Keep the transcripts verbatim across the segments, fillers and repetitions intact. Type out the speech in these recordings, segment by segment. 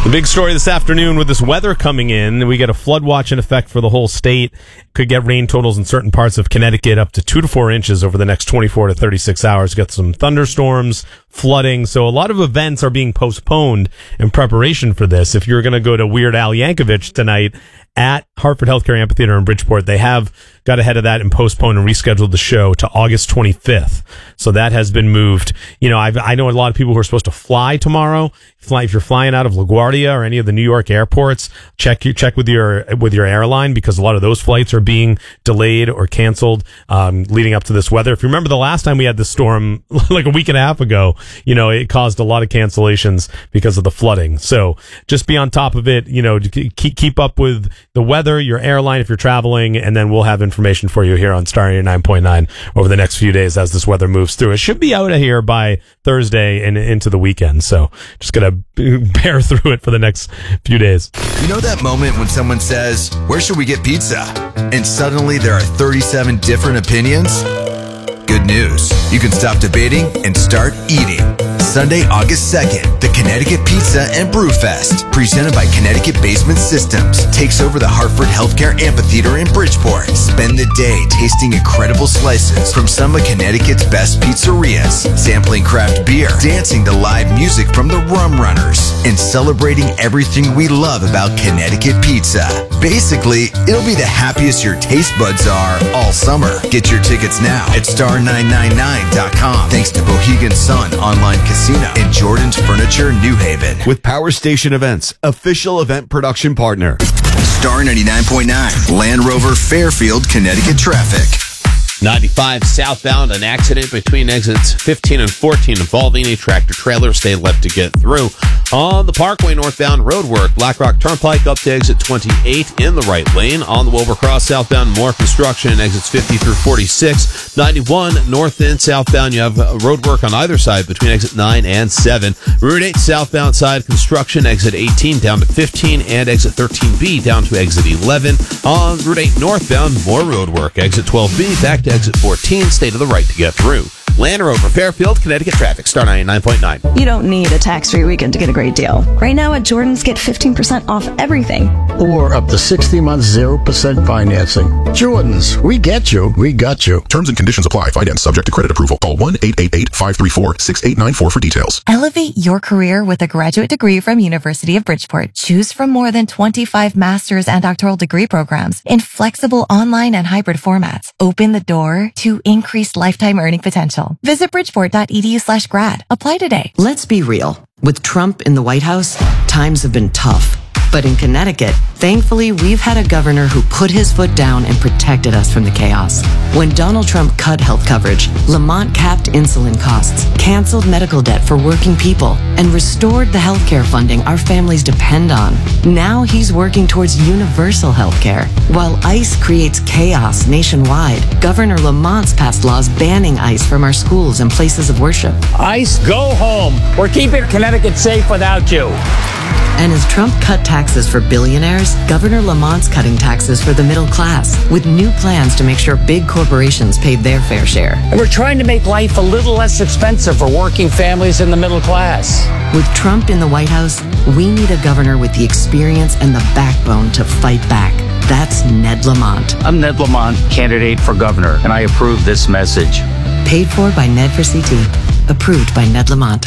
The big story this afternoon with this weather coming in, we get a flood watch in effect for the whole state. Could get rain totals in certain parts of Connecticut up to two to four inches over the next twenty-four to thirty-six hours. Get some thunderstorms, flooding. So a lot of events are being postponed in preparation for this. If you're going to go to Weird Al Yankovic tonight at Hartford Healthcare Amphitheater in Bridgeport, they have got ahead of that and postponed and rescheduled the show to August twenty-fifth. So that has been moved. You know, I've, I know a lot of people who are supposed to fly tomorrow. Fly, if you're flying out of LaGuardia or any of the New York airports, check you check with your with your airline, because a lot of those flights are being delayed or canceled um, leading up to this weather. If you remember the last time we had this storm, like a week and a half ago, you know, it caused a lot of cancellations because of the flooding. So just be on top of it. You know, keep keep up with the weather, your airline if you're traveling, and then we'll have information for you here on Star ninety-nine point nine over the next few days as this weather moves through. It should be out of here by Thursday and into the weekend. So just gonna bear through it for the next few days. You know that moment when someone says, "Where should we get pizza?" And suddenly there are thirty-seven different opinions? Good news. You can stop debating and start eating. Sunday, August second, the Connecticut Pizza and Brew Fest, presented by Connecticut Basement Systems, takes over the Hartford Healthcare Amphitheater in Bridgeport. Spend the day tasting incredible slices from some of Connecticut's best pizzerias, sampling craft beer, dancing to live music from the Rum Runners, and celebrating everything we love about Connecticut pizza. Basically, it'll be the happiest your taste buds are all summer. Get your tickets now at star nine nine nine dot com. Thanks to Mohegan Sun Online Casino and Jordan's Furniture, New Haven. With Power Station Events, official event production partner. Star ninety-nine point nine, Land Rover, Fairfield, Connecticut traffic. ninety-five southbound, an accident between exits fifteen and fourteen involving a tractor trailer. Stay left to get through. On the Parkway northbound, roadwork, Blackrock Turnpike up to exit twenty-eight in the right lane. On the Wilbur Cross southbound, more construction, exits fifty through forty-six. ninety-one north and southbound, you have roadwork on either side between exit nine and seven. Route eight southbound side, construction, exit eighteen down to fifteen, and exit thirteen B down to exit eleven. On Route eight northbound, more roadwork, exit twelve B back to exit fourteen. Stay to the right to get through. Land Rover, Fairfield, Connecticut traffic, Star ninety-nine point nine. You don't need a tax-free weekend to get a great deal. Right now at Jordan's, get fifteen percent off everything. Or up to sixty months, zero percent financing. Jordan's, we get you, we got you. Terms and conditions apply. Finance subject to credit approval. Call one eight eight eight, five three four, six eight nine four for details. Elevate your career with a graduate degree from University of Bridgeport. Choose from more than twenty-five master's and doctoral degree programs in flexible online and hybrid formats. Open the door to increased lifetime earning potential. Visit bridgeport.edu slash grad. Apply today. Let's be real. With Trump in the White House, times have been tough. But in Connecticut, thankfully, we've had a governor who put his foot down and protected us from the chaos. When Donald Trump cut health coverage, Lamont capped insulin costs, canceled medical debt for working people, and restored the healthcare funding our families depend on. Now he's working towards universal healthcare. While ICE creates chaos nationwide, Governor Lamont's passed laws banning ICE from our schools and places of worship. ICE, go home. We're keeping Connecticut safe without you. And as Trump cut taxes for billionaires, Governor Lamont's cutting taxes for the middle class, with new plans to make sure big corporations paid their fair share. And we're trying to make life a little less expensive for working families in the middle class. With Trump in the White House, we need a governor with the experience and the backbone to fight back. That's Ned Lamont. I'm Ned Lamont, candidate for governor, and I approve this message. Paid for by Ned for C T. Approved by Ned Lamont.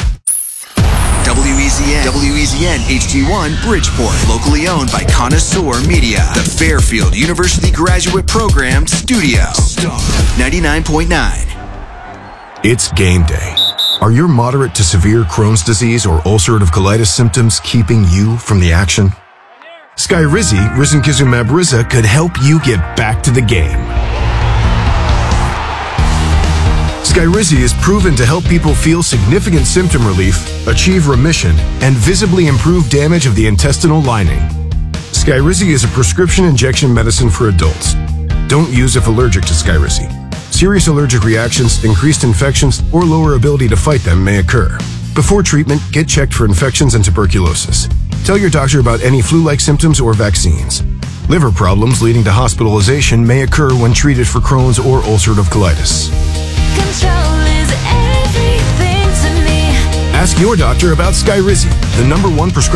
W E Z N, W E Z N H D one Bridgeport, locally owned by Connoisseur Media, the Fairfield University Graduate Program Studio. Star ninety-nine point nine. It's game day. Are your moderate to severe Crohn's disease or ulcerative colitis symptoms keeping you from the action? Skyrizi, risankizumab Riza, could help you get back to the game. Skyrizi is proven to help people feel significant symptom relief, achieve remission, and visibly improve damage of the intestinal lining. Skyrizi is a prescription injection medicine for adults. Don't use if allergic to Skyrizi. Serious allergic reactions, increased infections, or lower ability to fight them may occur. Before treatment, get checked for infections and tuberculosis. Tell your doctor about any flu-like symptoms or vaccines. Liver problems leading to hospitalization may occur when treated for Crohn's or ulcerative colitis. Control is everything to me. Ask your doctor about Skyrizi, the number one prescribed